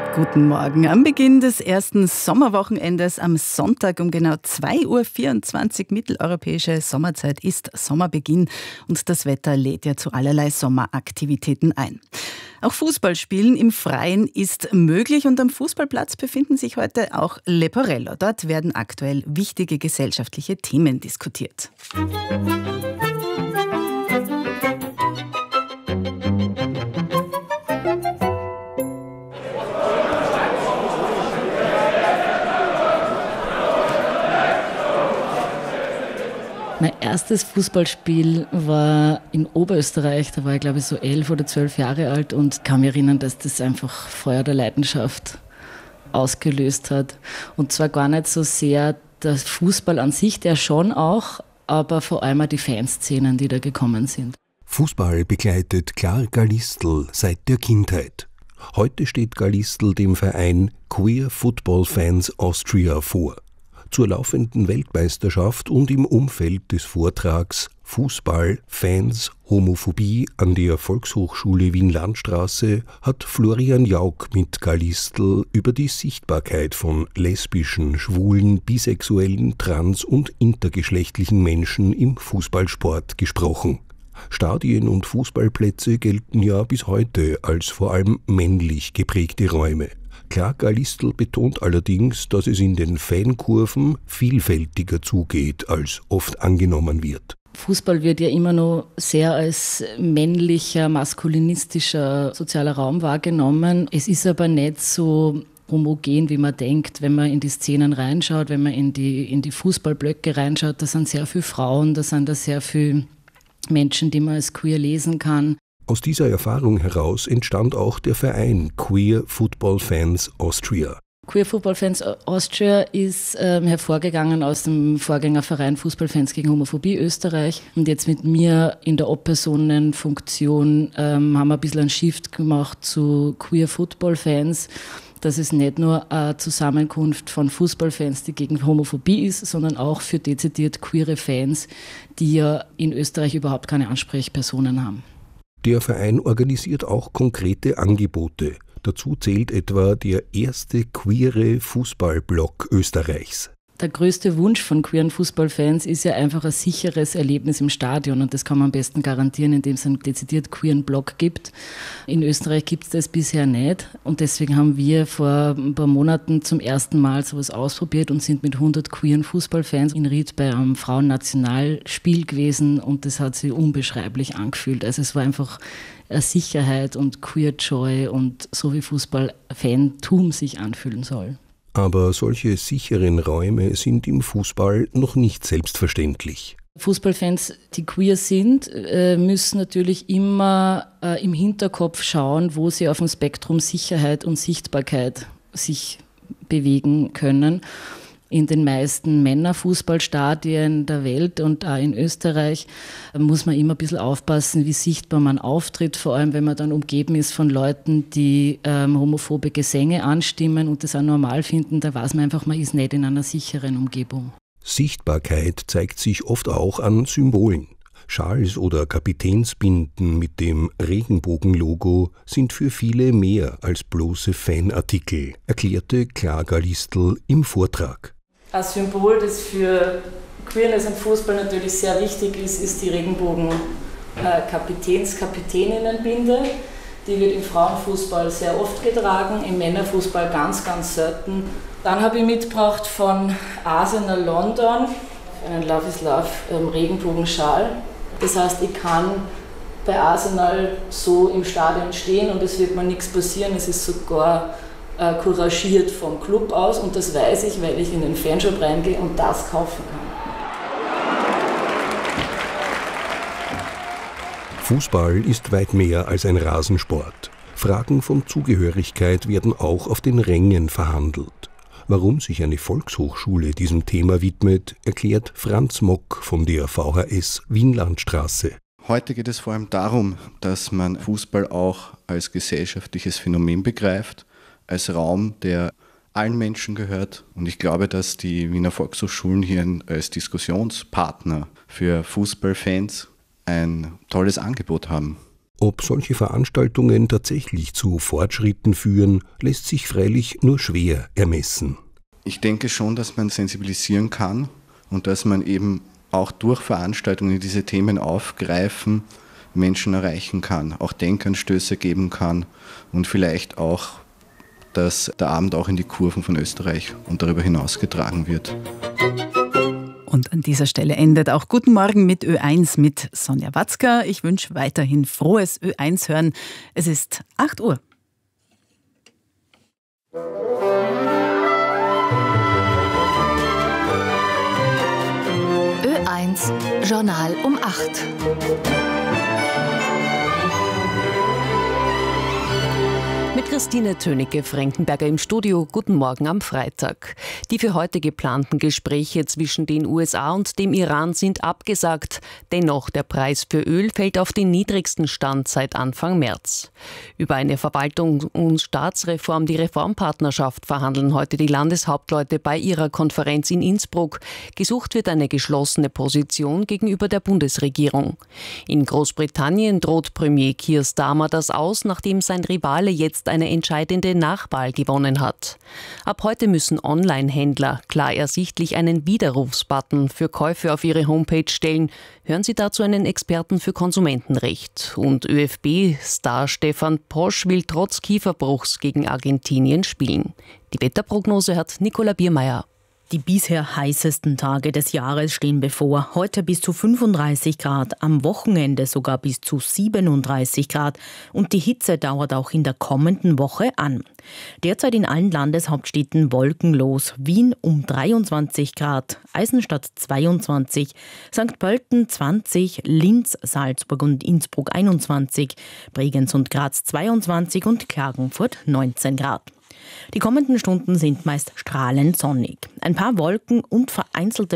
Guten Morgen. Am Beginn des ersten Sommerwochenendes am Sonntag um genau 2:24 Uhr mitteleuropäische Sommerzeit ist Sommerbeginn und das Wetter lädt ja zu allerlei Sommeraktivitäten ein. Auch Fußballspielen im Freien ist möglich und am Fußballplatz befinden sich heute auch Leporello. Dort werden aktuell wichtige gesellschaftliche Themen diskutiert. Mein erstes Fußballspiel war in Oberösterreich, da war ich glaube ich so 11 oder 12 Jahre alt und kann mich erinnern, dass das einfach Feuer der Leidenschaft ausgelöst hat. Und zwar gar nicht so sehr der Fußball an sich, der schon auch, aber vor allem auch die Fanszenen, die da gekommen sind. Fußball begleitet Clara Galistl seit der Kindheit. Heute steht Galistl dem Verein Queer Football Fans Austria vor. Zur laufenden Weltmeisterschaft und im Umfeld des Vortrags Fußball, Fans, Homophobie an der Volkshochschule Wien-Landstraße hat Florian Jauch mit Galistl über die Sichtbarkeit von lesbischen, schwulen, bisexuellen, trans- und intergeschlechtlichen Menschen im Fußballsport gesprochen. Stadien und Fußballplätze gelten ja bis heute als vor allem männlich geprägte Räume. Clara Galistl betont allerdings, dass es in den Fankurven vielfältiger zugeht, als oft angenommen wird. Fußball wird ja immer noch sehr als männlicher, maskulinistischer sozialer Raum wahrgenommen. Es ist aber nicht so homogen, wie man denkt, wenn man in die Szenen reinschaut, wenn man in die Fußballblöcke reinschaut. Da sind sehr viele Frauen, da sind da sehr viele Menschen, die man als queer lesen kann. Aus dieser Erfahrung heraus entstand auch der Verein Queer Football Fans Austria. Queer Football Fans Austria ist hervorgegangen aus dem Vorgängerverein Fußballfans gegen Homophobie Österreich. Und jetzt mit mir in der Obpersonenfunktion haben wir ein bisschen einen Shift gemacht zu Queer Football Fans. Dass es nicht nur eine Zusammenkunft von Fußballfans, die gegen Homophobie ist, sondern auch für dezidiert queere Fans, die ja in Österreich überhaupt keine Ansprechpersonen haben. Der Verein organisiert auch konkrete Angebote. Dazu zählt etwa der erste queere Fußballblock Österreichs. Der größte Wunsch von queeren Fußballfans ist ja einfach ein sicheres Erlebnis im Stadion und das kann man am besten garantieren, indem es einen dezidiert queeren Block gibt. In Österreich gibt es das bisher nicht und deswegen haben wir vor ein paar Monaten zum ersten Mal sowas ausprobiert und sind mit 100 queeren Fußballfans in Ried bei einem Frauennationalspiel gewesen und das hat sich unbeschreiblich angefühlt. Also es war einfach eine Sicherheit und Queer Joy und so wie Fußballfantum sich anfühlen soll. Aber solche sicheren Räume sind im Fußball noch nicht selbstverständlich. Fußballfans, die queer sind, müssen natürlich immer im Hinterkopf schauen, wo sie auf dem Spektrum Sicherheit und Sichtbarkeit sich bewegen können. In den meisten Männerfußballstadien der Welt und auch in Österreich muss man immer ein bisschen aufpassen, wie sichtbar man auftritt, vor allem wenn man dann umgeben ist von Leuten, die homophobe Gesänge anstimmen und das auch normal finden, da weiß man einfach, man ist nicht in einer sicheren Umgebung. Sichtbarkeit zeigt sich oft auch an Symbolen. Schals oder Kapitänsbinden mit dem Regenbogenlogo sind für viele mehr als bloße Fanartikel, erklärte Clara Galistl im Vortrag. Ein Symbol, das für Queerness und Fußball natürlich sehr wichtig ist, ist die Regenbogen-Kapitäninnenbinde. Die wird im Frauenfußball sehr oft getragen, im Männerfußball ganz, ganz selten. Dann habe ich mitgebracht von Arsenal London einen Love is Love Regenbogenschal. Das heißt, ich kann bei Arsenal so im Stadion stehen und es wird mir nichts passieren. Es ist sogar couragiert vom Club aus und das weiß ich, weil ich in den Fanshop reingehe und das kaufen kann. Fußball ist weit mehr als ein Rasensport. Fragen von Zugehörigkeit werden auch auf den Rängen verhandelt. Warum sich eine Volkshochschule diesem Thema widmet, erklärt Franz Mock von der VHS Wien-Landstraße. Heute geht es vor allem darum, dass man Fußball auch als gesellschaftliches Phänomen begreift, als Raum, der allen Menschen gehört. Und ich glaube, dass die Wiener Volkshochschulen hier als Diskussionspartner für Fußballfans ein tolles Angebot haben. Ob solche Veranstaltungen tatsächlich zu Fortschritten führen, lässt sich freilich nur schwer ermessen. Ich denke schon, dass man sensibilisieren kann und dass man eben auch durch Veranstaltungen, die diese Themen aufgreifen, Menschen erreichen kann, auch Denkanstöße geben kann und vielleicht auch, dass der Abend auch in die Kurven von Österreich und darüber hinaus getragen wird. Und an dieser Stelle endet auch Guten Morgen mit Ö1 mit Sonja Watzka. Ich wünsche weiterhin frohes Ö1-Hören. Es ist 8 Uhr. Ö1 Journal um 8. Mit Christine Tönicke-Frankenberger im Studio. Guten Morgen am Freitag. Die für heute geplanten Gespräche zwischen den USA und dem Iran sind abgesagt. Dennoch, der Preis für Öl fällt auf den niedrigsten Stand seit Anfang März. Über eine Verwaltung- und Staatsreform, die Reformpartnerschaft, verhandeln heute die Landeshauptleute bei ihrer Konferenz in Innsbruck. Gesucht wird eine geschlossene Position gegenüber der Bundesregierung. In Großbritannien droht Premier Keir Starmer das aus, nachdem sein Rivale jetzt eine entscheidende Nachwahl gewonnen hat. Ab heute müssen Online-Händler klar ersichtlich einen Widerrufsbutton für Käufe auf ihre Homepage stellen. Hören Sie dazu einen Experten für Konsumentenrecht. Und ÖFB-Star Stefan Posch will trotz Kieferbruchs gegen Argentinien spielen. Die Wetterprognose hat Nicola Biermeier. Die bisher heißesten Tage des Jahres stehen bevor. Heute bis zu 35 Grad, am Wochenende sogar bis zu 37 Grad. Und die Hitze dauert auch in der kommenden Woche an. Derzeit in allen Landeshauptstädten wolkenlos. Wien um 23 Grad, Eisenstadt 22, St. Pölten 20, Linz, Salzburg und Innsbruck 21, Bregenz und Graz 22 und Klagenfurt 19 Grad. Die kommenden Stunden sind meist strahlend sonnig. Ein paar Wolken und vereinzelte